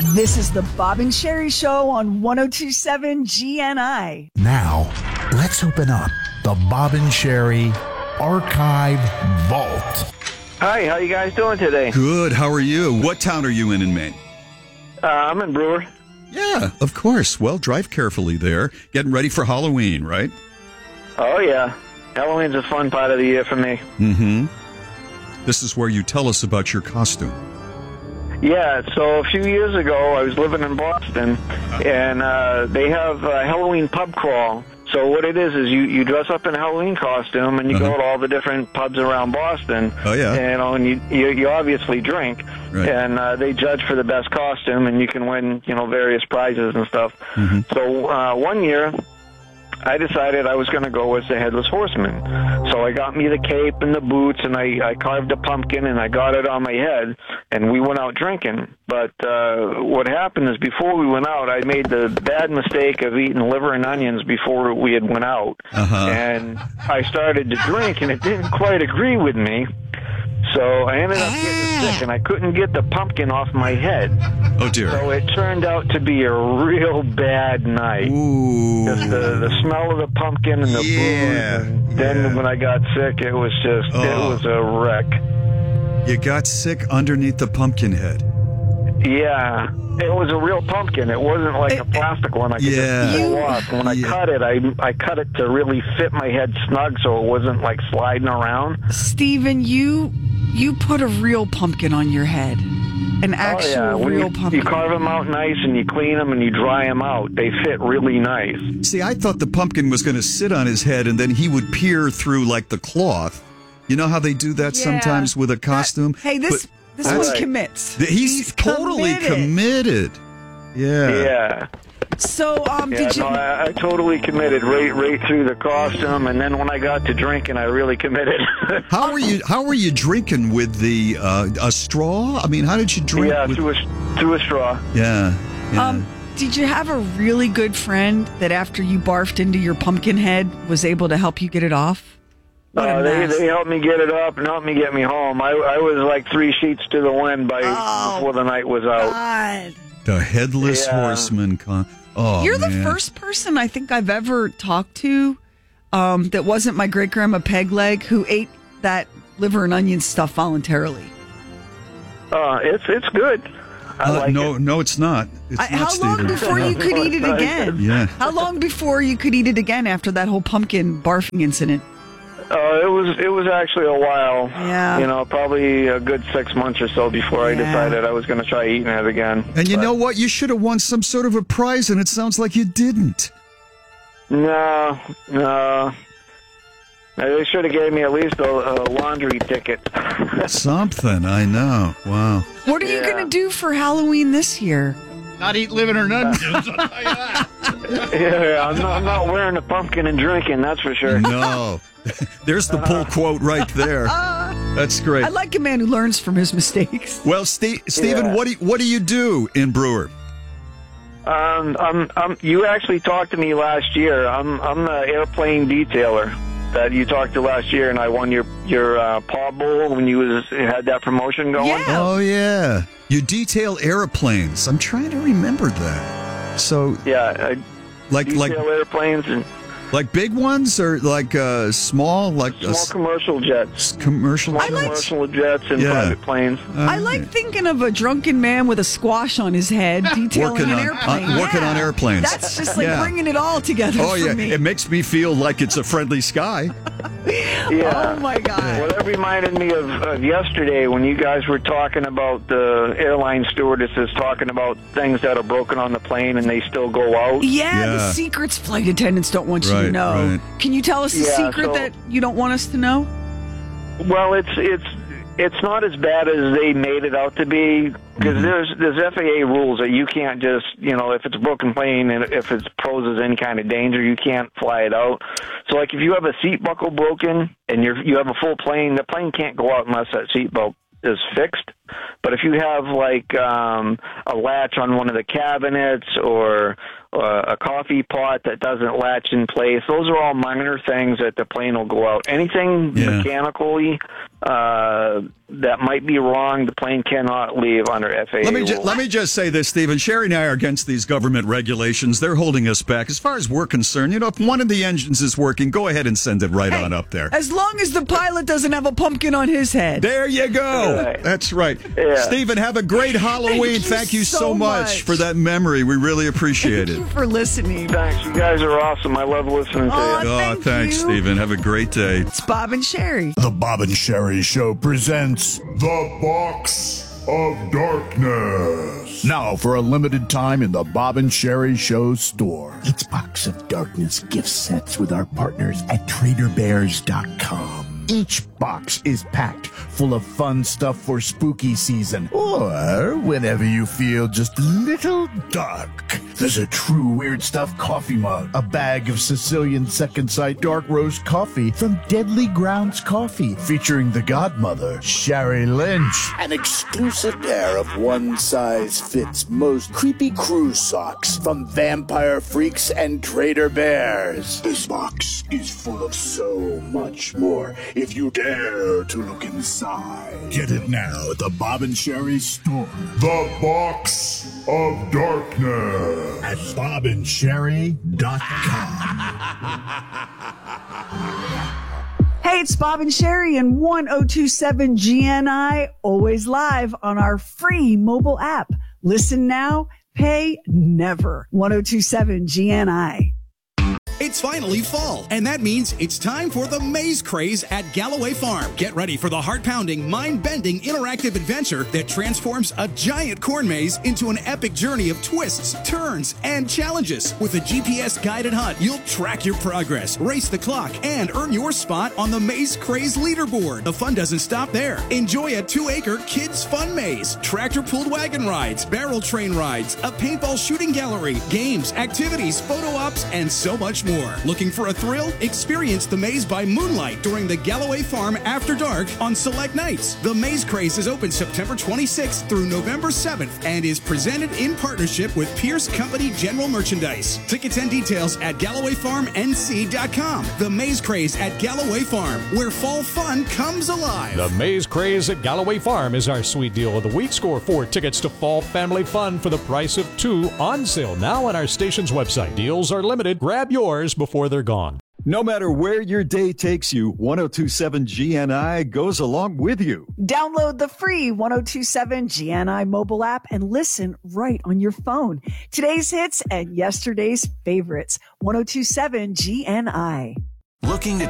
This is the Bob and Sherry Show on 102.7 GNI. Now, let's open up the Bob and Sherry Archive Vault. Hi, how you guys doing today? Good, how are you? What town are you in Maine? I'm in Brewer. Yeah, of course. Well, drive carefully there. Getting ready for Halloween, right? Oh, yeah. Halloween's a fun part of the year for me. Mm-hmm. This is where you tell us about your costume. Yeah, so a few years ago, I was living in Boston, and they have a Halloween pub crawl. So what it is you dress up in a Halloween costume, and you go to all the different pubs around Boston. Oh, yeah. And you obviously drink, right. And they judge for the best costume, and you can win, various prizes and stuff. Mm-hmm. So one year, I decided I was going to go as the Headless Horseman. So I got me the cape and the boots, and I carved a pumpkin, and I got it on my head, and we went out drinking. But what happened is before we went out, I made the bad mistake of eating liver and onions before we had went out. Uh-huh. And I started to drink, and it didn't quite agree with me. So I ended up getting sick, and I couldn't get the pumpkin off my head. Oh, dear. So it turned out to be a real bad night. Ooh. Just the smell of the pumpkin and the booze. And then when I got sick, it was just, it was a wreck. You got sick underneath the pumpkin head. Yeah. It was a real pumpkin. It wasn't like a plastic one I could just pull off. When I cut it, I cut it to really fit my head snug so it wasn't like sliding around. Steven, you put a real pumpkin on your head. An actual real pumpkin. You carve them out nice and you clean them and you dry them out. They fit really nice. See, I thought the pumpkin was going to sit on his head and then he would peer through like the cloth. You know how they do that sometimes with a costume? This one commits. He's totally committed. Yeah. So, did you? I totally committed right through the costume, and then when I got to drinking, I really committed. How were you drinking with the a straw? I mean, how did you drink? Yeah, through a straw. Yeah. Did you have a really good friend that after you barfed into your pumpkin head was able to help you get it off? They helped me get it up and helped me get me home. I was like 3 sheets to the wind before the night was out. God. The Headless Horseman. You're the first person I think I've ever talked to that wasn't my great-grandma Pegleg who ate that liver and onion stuff voluntarily. It's good. I like it. No, it's not. How long before you could eat it again? Yeah. How long before you could eat it again after that whole pumpkin barfing incident? It was actually a while. Yeah. Probably a good 6 months or so before I decided I was going to try eating it again. And you know what? You should have won some sort of a prize, and it sounds like you didn't. No. They should have gave me at least a laundry ticket. Something, I know. Wow. What are you going to do for Halloween this year? Not eat living or onions, I'll tell you that. Yeah, I'm not wearing a pumpkin and drinking, that's for sure. No. There's the pull quote right there. That's great. I like a man who learns from his mistakes. Well, Stephen, what do you do in Brewer? You actually talked to me last year. I'm the airplane detailer that you talked to last year, and I won your Paw Bowl when you had that promotion going. Yeah. Oh yeah, you detail airplanes. I'm trying to remember that. So yeah, I detail airplanes and. Like big ones or like small? Small commercial jets. Commercial jets and private planes. I like thinking of a drunken man with a squash on his head detailing an airplane. Working on airplanes. That's just like bringing it all together for me. It makes me feel like it's a friendly sky. Yeah. Oh, my God. Well, that reminded me of yesterday when you guys were talking about the airline stewardesses talking about things that are broken on the plane and they still go out. Yeah, the secrets flight attendants don't want you to know. Right. Can you tell us the secret that you don't want us to know? Well, it's not as bad as they made it out to be because there's FAA rules that you can't just, if it's a broken plane and if it poses any kind of danger, you can't fly it out. So, like, if you have a seat buckle broken and you have a full plane, the plane can't go out unless that seat belt is fixed. But if you have like a latch on one of the cabinets or a coffee pot that doesn't latch in place, those are all minor things that the plane will go out. Anything mechanically that might be wrong, the plane cannot leave under FAA rules. Let me just say this, Stephen. Sherry and I are against these government regulations. They're holding us back. As far as we're concerned, if one of the engines is working, go ahead and send it right on up there. As long as the pilot doesn't have a pumpkin on his head. There you go. Right. That's right. Yeah. Stephen, have a great Halloween. Thank you so much for that memory. We really appreciate it. Thank you for listening. Thanks. You guys are awesome. I love listening to you. Oh, thanks, Stephen. Have a great day. It's Bob and Sherry. The Bob and Sherry Show presents The Box of Darkness. Now, for a limited time in the Bob and Sherry Show store. It's Box of Darkness gift sets with our partners at TraderBears.com. Each box is packed full of fun stuff for spooky season, or whenever you feel just a little dark. There's a true weird stuff coffee mug, a bag of Sicilian Second Sight dark roast coffee from Deadly Grounds Coffee, featuring the godmother, Sherry Lynch, an exclusive pair of one-size-fits most creepy cruise socks from Vampire Freaks and Trader Bears. This box is full of so much more if you dare to look inside. Get it now at the Bob and Sherry store. The Box of Darkness at BobandSherry.com. Hey, it's Bob and Sherry and 1027 GNI, always live on our free mobile app. Listen now, pay never. 1027 GNI. It's finally fall, and that means it's time for the Maze Craze at Galloway Farm. Get ready for the heart-pounding, mind-bending, interactive adventure that transforms a giant corn maze into an epic journey of twists, turns, and challenges. With a GPS-guided hunt, you'll track your progress, race the clock, and earn your spot on the Maze Craze leaderboard. The fun doesn't stop there. Enjoy a 2-acre kids' fun maze, tractor-pulled wagon rides, barrel train rides, a paintball shooting gallery, games, activities, photo ops, and so much more. Looking for a thrill? Experience the maze by moonlight during the Galloway Farm After Dark on select nights. The Maze Craze is open September 26th through November 7th and is presented in partnership with Pierce Company General Merchandise. Tickets and details at GallowayFarmNC.com. The Maze Craze at Galloway Farm, where fall fun comes alive. The Maze Craze at Galloway Farm is our sweet deal of the week. Score 4 tickets to fall family fun for the price of 2, on sale now on our station's website. Deals are limited. Grab yours before they're gone. No matter where your day takes you, 1027 GNI goes along with you. Download the free 1027 GNI mobile app and listen right on your phone. Today's hits and yesterday's favorites. 1027 GNI. Looking to